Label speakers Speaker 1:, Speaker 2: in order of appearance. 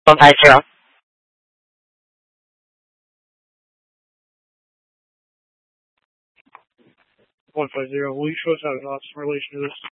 Speaker 1: 150. 150. Will you show us how to in relation to this?